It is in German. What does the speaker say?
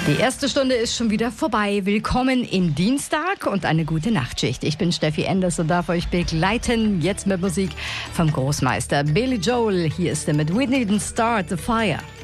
Die erste Stunde ist schon wieder vorbei. Willkommen im Dienstag und eine gute Nachtschicht. Ich bin Steffi Enders und darf euch begleiten. Jetzt mit Musik vom Großmeister Billy Joel. Hier ist er mit We Didn't Start the Fire.